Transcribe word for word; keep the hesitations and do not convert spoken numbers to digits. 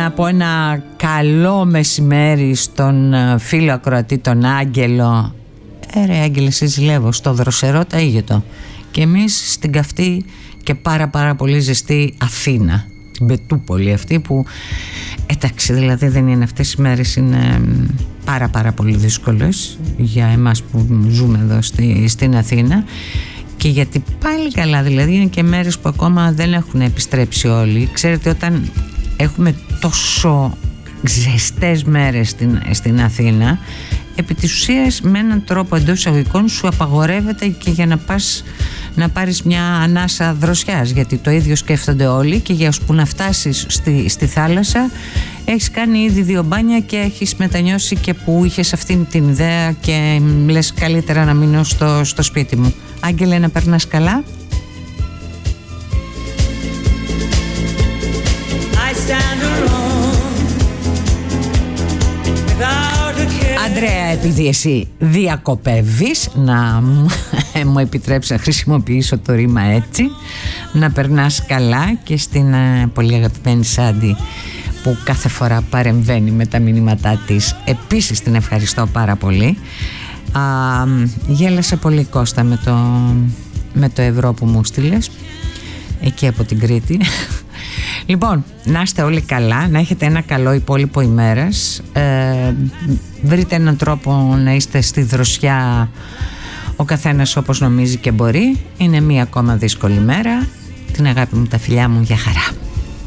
να πω ένα καλό μεσημέρι στον φίλο ακροατή τον Άγγελο. Ε ρε Άγγελε, σε ζηλεύω, στο δροσερό ταΐγετο. Και εμείς στην καυτή και πάρα πάρα πολύ ζεστή Αθήνα, την Πετούπολη αυτή που, εντάξει, δηλαδή δεν είναι, αυτές οι μέρες είναι πάρα πάρα πολύ δύσκολες για εμάς που ζούμε εδώ στη, στην Αθήνα. Και γιατί πάλι καλά, δηλαδή είναι και μέρες που ακόμα δεν έχουν επιστρέψει όλοι. Ξέρετε, όταν έχουμε τόσο ζεστές μέρες στην, στην Αθήνα, επί της ουσίας με έναν τρόπο εντός εισαγωγικών σου απαγορεύεται και για να πας να πάρεις μια ανάσα δροσιάς, γιατί το ίδιο σκέφτονται όλοι και για που να φτάσεις στη, στη θάλασσα έχεις κάνει ήδη δύο μπάνια και έχεις μετανιώσει και που είχες αυτήν την ιδέα και λες καλύτερα να μείνω στο, στο σπίτι μου. Άγγελε, να περνάς καλά? Αντρέα, επειδή εσύ διακοπεύεις, να μου επιτρέψει να χρησιμοποιήσω το ρήμα έτσι, να περνάς καλά, και στην uh, πολύ αγαπημένη Σάντι που κάθε φορά παρεμβαίνει με τα μηνύματά της, επίσης την ευχαριστώ πάρα πολύ. Uh, γέλασα πολύ, Κώστα, με το, με το ευρώ που μου στείλες εκεί από την Κρήτη. Λοιπόν, να είστε όλοι καλά, να έχετε ένα καλό υπόλοιπο ημέρας. ε, Βρείτε έναν τρόπο να είστε στη δροσιά ο καθένας όπως νομίζει και μπορεί. Είναι μία ακόμα δύσκολη μέρα. Την αγάπη μου, τα φιλιά μου, για χαρά.